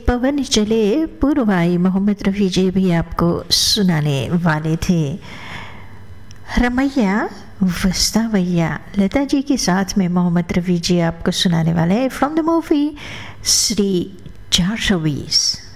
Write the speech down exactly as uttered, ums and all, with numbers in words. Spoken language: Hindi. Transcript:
पवन चले पूर्वाई मोहम्मद रफ़ी जी भी आपको सुनाने वाले थे। रमैया वस्तावैया लता जी के साथ में मोहम्मद रफ़ी जी आपको सुनाने वाले हैं फ्रॉम द मूवी श्री चार सौ बीस।